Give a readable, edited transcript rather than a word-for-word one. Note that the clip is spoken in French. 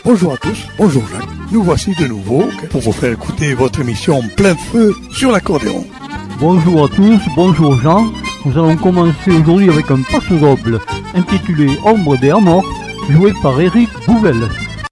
Bonjour à tous, bonjour Jacques. Nous voici de nouveau pour vous faire écouter votre émission Plein de Feu sur l'accordéon. Bonjour à tous, bonjour Jean. Nous allons commencer aujourd'hui avec un passe-doble intitulé Ombre des Amors, joué par Eric Bouvel.